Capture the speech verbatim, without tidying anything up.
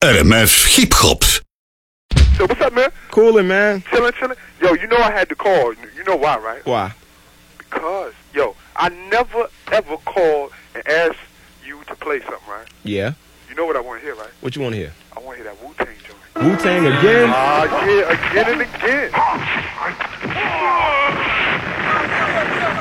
R M F Hip Hop. So what's up, man? Coolin', man. Chillin', chillin'. Yo, you know I had to call. You know why, right? Why? Because, yo, I never ever called and asked you to play something, right? Yeah. You know what I want to hear, right? What you want to hear? I want to hear that Wu-Tang joint. Wu-Tang again? Ah, uh, yeah, again and again.